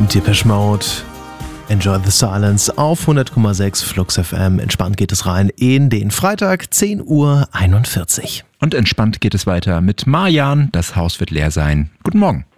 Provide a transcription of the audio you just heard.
Depeche Mode, Enjoy the Silence auf 100,6 Flux FM. Entspannt geht es rein in den Freitag, 10:41 Uhr. Und entspannt geht es weiter mit Marjan. Das Haus wird leer sein. Guten Morgen.